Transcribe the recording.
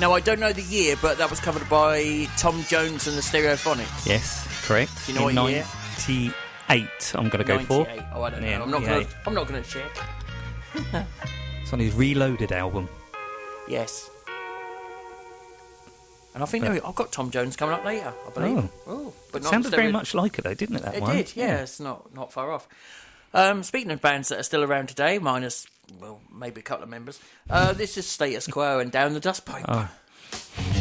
Now, I don't know the year, but that was covered by Tom Jones and the Stereophonics. Yes, correct. Do you know what year? 98, I'm going to go for. 98. Oh, I don't know. Yeah, I'm not 98. going to check. It's on his Reloaded album. Yes. And I think I've got Tom Jones coming up later, I believe. Oh. But not Sounded stereo- very much like it, though, didn't it, that It one? did, yeah. It's not far off. Speaking of bands that are still around today, minus, well, maybe a couple of members, this is Status Quo and Down the Dustpipe. Oh.